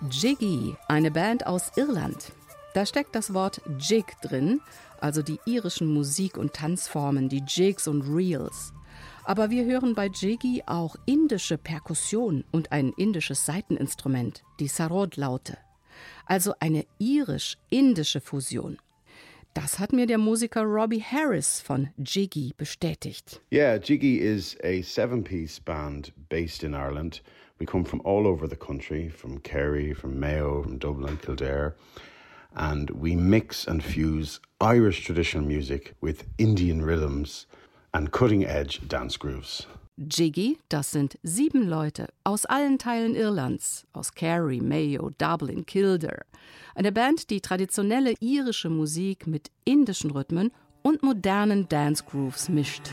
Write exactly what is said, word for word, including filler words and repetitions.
Jiggy, eine Band aus Irland. Da steckt das Wort Jig drin, also die irischen Musik- und Tanzformen, die Jigs und Reels. Aber wir hören bei Jiggy auch indische Perkussion und ein indisches Saiteninstrument, die Sarod-Laute. Also eine irisch-indische Fusion. Das hat mir der Musiker Robbie Harris von Jiggy bestätigt. Yeah, Jiggy is a seven-piece band based in Ireland. We come from all over the country, from Kerry, from Mayo, from Dublin, Kildare. And we mix and fuse Irish traditional music with Indian rhythms and cutting-edge dance grooves. Jiggy, das sind sieben Leute aus allen Teilen Irlands, aus Kerry, Mayo, Dublin, Kildare. Eine Band, die traditionelle irische Musik mit indischen Rhythmen und modernen Dance Grooves mischt.